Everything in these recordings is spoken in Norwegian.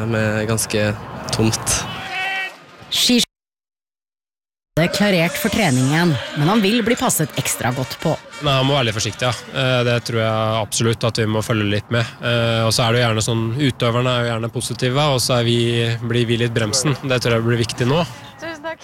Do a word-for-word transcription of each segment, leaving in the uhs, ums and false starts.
med ganske tomt. Ski er klarert for treningen, men han vil bli passet ekstra godt på. Nei, han må være litt forsiktig, ja. Det tror jeg absolutt at vi må følge litt med. Og så er det jo gjerne sånn, utøverne er jo gjerne positive, og så er vi, blir vi litt bremsen. Det tror jeg blir viktig nå. Tusen takk.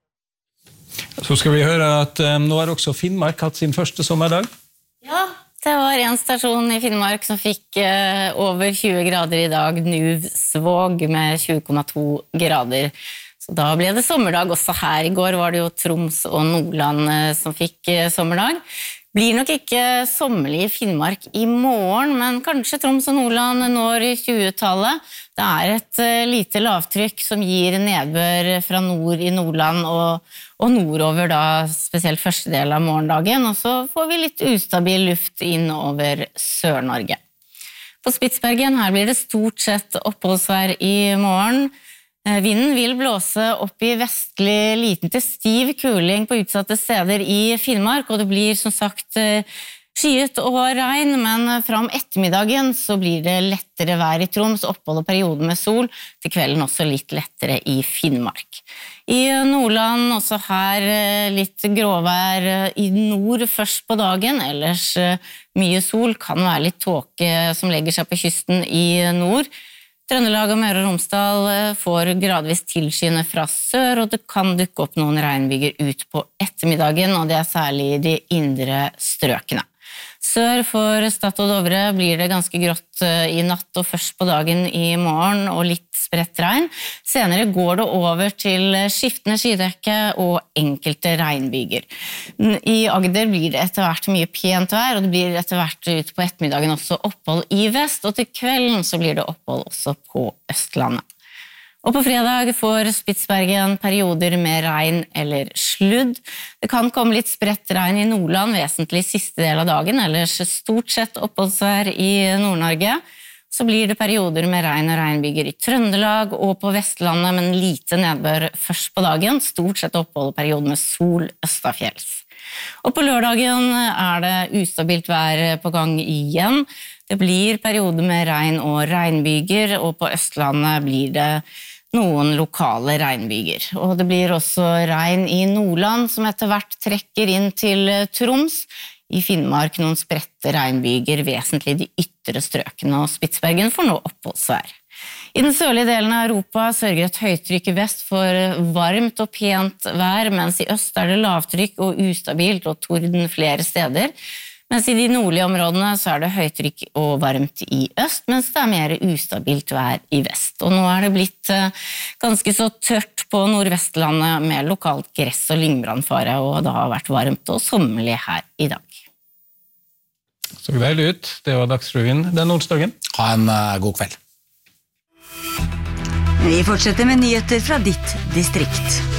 Så skal vi høre at um, nå har også Finnmark hatt sin første sommerdag. Ja, det var en stasjon i Finnmark som fikk uh, over tjue grader i dag, Nuvsvåg med tjue komma to grader. Så da ble det sommerdag også her. I går var det jo Troms og Nordland uh, som fikk uh, sommerdag. Blir nok ikke sommerlig i Finnmark i morgen, men kanskje Troms og Nordland når i tjuetallet. Det er et uh, lite lavtrykk som gir nedbør fra nord i Nordland og, og nordover da, spesielt første del av morgendagen, og så får vi litt ustabil luft inn over Sør-Norge. På Spitsbergen her blir det stort sett oppholdsvær i morgen. Vinden vil blåse opp i vestlig liten til stiv kuling på utsatte steder i Finnmark, og det blir som sagt skyet og regn, men fram ettermiddagen så blir det lettere vær i Troms, opphold og perioden med sol, til kvelden også litt lettere i Finnmark. I Nordland også her litt gråvær i nord først på dagen, ellers mye sol, kan være litt tåke som legger seg på kysten i nord. Trøndelag og Møre og Romsdal får gradvis tilskyende fra sør, og det kan dukke opp noen regnbyger ut på ettermiddagen, og det er særlig i de indre strøkene. Sør for Stad og Dovre blir det ganske grått i natt og først på dagen i morgen, og litt spredt regn. Senere går det over til skiftende skydekke og enkelte regnbyger. I Agder blir det etter hvert mye pent vær, og det blir etter hvert ut på ettermiddagen også opphold i vest, og til kvelden så blir det opphold også på Østlandet. Og på fredag får Spitsbergen perioder med regn eller sludd. Det kan komme litt spredt regn i Nordland, vesentlig siste del av dagen, ellers stort sett oppholdsvær i Nord-Norge. Så blir det perioder med regn og regnbyger i Trøndelag og på Vestlandet, men lite nedbør først på dagen, stort sett opphold og perioder med sol østafjells. Og på lørdagen er det ustabilt vær på gang igjen. Det blir perioder med regn og regnbyger, og på Østlandet blir det noen lokale regnbyger. Og det blir også regn i Nordland, som etter hvert trekker inn til Troms. I Finnmark noen spredte regnbyger, vesentlig de ytre strøkene, og Spitsbergen får nå oppholdsvær. I den sørlige delen av Europa sørger et høytrykk i vest for varmt og pent vær, mens i øst er det lavtrykk og ustabilt og torden flere steder. Mens i de nordlige områdene så er det høytrykk og varmt i øst, mens det er mer ustabilt vær i vest. Og nå er det blitt ganske så tørt på Nordvestlandet med lokalt gress og lyngbrannfare, og det har vært varmt og sommerlig her i dag. Så deilig ut. Det var Dagsrevyen den onsdagen. Ha en uh, god kveld. Vi fortsetter med nyheter fra ditt distrikt.